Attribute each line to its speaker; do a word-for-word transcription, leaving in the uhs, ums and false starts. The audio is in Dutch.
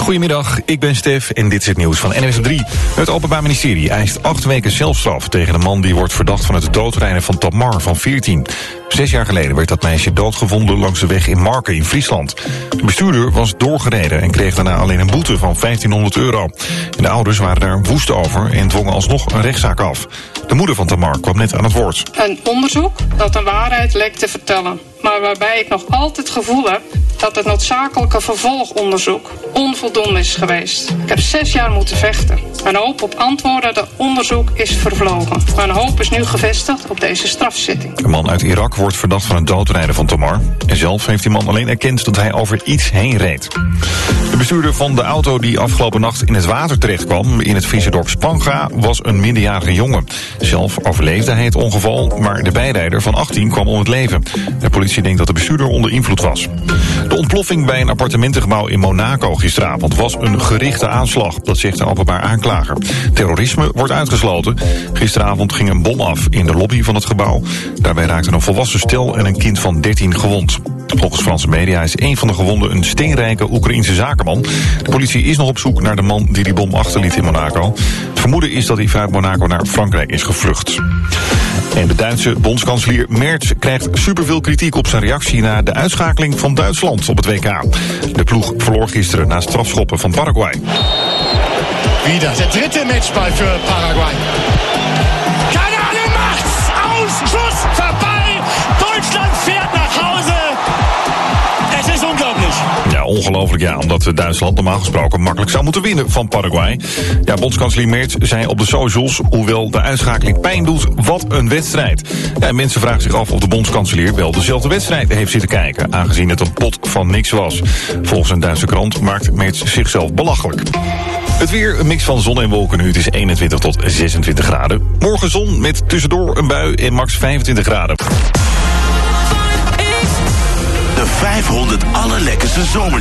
Speaker 1: Goedemiddag, ik ben Stef en dit is het nieuws van N W S drie. Het Openbaar Ministerie eist acht weken celstraf tegen een man die wordt verdacht van het doodrijden van Tamar van veertien. Zes jaar geleden werd dat meisje doodgevonden langs de weg in Marken in Friesland. De bestuurder was doorgereden en kreeg daarna alleen een boete van vijftienhonderd euro. En de ouders waren daar woest over en dwongen alsnog een rechtszaak af. De moeder van Tamar kwam net aan het woord.
Speaker 2: Een onderzoek dat de waarheid leek te vertellen, maar waarbij ik nog altijd het gevoel heb dat het noodzakelijke vervolgonderzoek onvoldoende is geweest. Ik heb zes jaar moeten vechten. Mijn hoop op antwoorden dat onderzoek is vervlogen. Mijn hoop is nu gevestigd op deze strafzitting.
Speaker 1: Een man uit Irak wordt verdacht van het doodrijden van Tamar. En zelf heeft die man alleen erkend dat hij over iets heen reed. De bestuurder van de auto die afgelopen nacht in het water terecht kwam in het Friese dorp Spanga was een minderjarige jongen. Zelf overleefde hij het ongeval, maar de bijrijder van achttien kwam om het leven. De politie denkt dat de bestuurder onder invloed was. De ontploffing bij een appartementengebouw in Monaco gisteravond was een gerichte aanslag, dat zegt de openbaar aanklager. Terrorisme wordt uitgesloten. Gisteravond ging een bom af in de lobby van het gebouw. Daarbij raakten een volwassen stel en een kind van dertien gewond. Volgens Franse media is een van de gewonden een steenrijke Oekraïense zakenman. De politie is nog op zoek naar de man die die bom achterliet in Monaco. Het vermoeden is dat hij vanuit Monaco naar Frankrijk is gevlucht. En de Duitse bondskanselier Merz krijgt superveel kritiek op zijn reactie na de uitschakeling van Duitsland op het W K. De ploeg verloor gisteren na strafschoppen van Paraguay.
Speaker 3: Wieder der dritte Matchball für Paraguay. Kanade macht's! Aus! Schuss! Vorbei! Deutschland fährt nach Hause! Het is ongelooflijk.
Speaker 1: Ja, ongelooflijk ja, omdat Duitsland normaal gesproken makkelijk zou moeten winnen van Paraguay. Ja, bondskanselier Merz zei op de socials, hoewel de uitschakeling pijn doet, wat een wedstrijd. Ja, en mensen vragen zich af of de bondskanselier wel dezelfde wedstrijd heeft zitten kijken, aangezien het een pot van niks was. Volgens een Duitse krant maakt Merz zichzelf belachelijk. Het weer, een mix van zon en wolken nu. Het is eenentwintig tot zesentwintig graden. Morgen zon met tussendoor een bui en max vijfentwintig graden.
Speaker 4: De vijfhonderd allerlekkerste zomer.